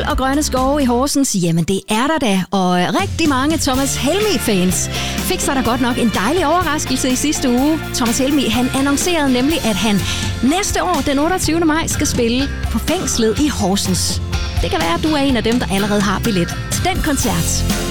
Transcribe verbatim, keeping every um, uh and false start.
og grønne skove i Horsens? Jamen det er der da, og rigtig mange Thomas Helmig-fans fik sig da godt nok en dejlig overraskelse i sidste uge. Thomas Helmig, han annoncerede nemlig, at han næste år, den otteogtyvende maj, skal spille på Fængslet i Horsens. Det kan være, at du er en af dem, der allerede har billet til den koncert.